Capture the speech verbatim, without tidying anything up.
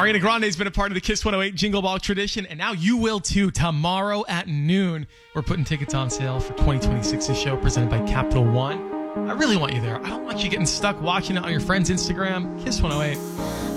Ariana Grande has been a part of the Kiss one oh eight Jingle Ball tradition, and now you will too. Tomorrow at noon, we're putting tickets on sale for twenty twenty-six's show presented by Capital One. I really want you there. I don't want you getting stuck watching it on your friend's Instagram. Kiss one oh eight.